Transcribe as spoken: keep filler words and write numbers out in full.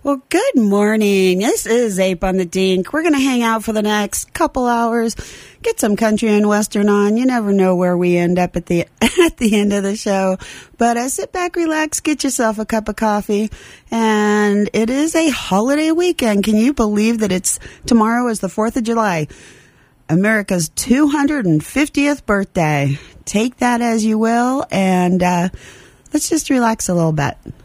Well, good morning. This is Ape on the Dink. We're going to hang out for the next couple hours, get some country and western on. You never know where we end up at the at the end of the show. But uh, sit back, relax, get yourself a cup of coffee. And it is a holiday weekend. Can you believe that it's tomorrow is the fourth of July, America's two hundred fiftieth birthday? Take that as you will, and uh, let's just relax a little bit.